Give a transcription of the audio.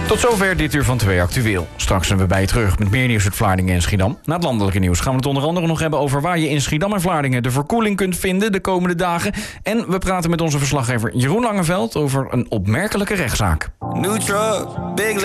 Tot zover dit uur van 2 Actueel. Straks zijn we bij je terug met meer nieuws uit Vlaardingen en Schiedam. Na het landelijke nieuws gaan we het onder andere nog hebben over waar je in Schiedam en Vlaardingen de verkoeling kunt vinden de komende dagen. En we praten met onze verslaggever Jeroen Langeveld over een opmerkelijke rechtszaak. New truck, big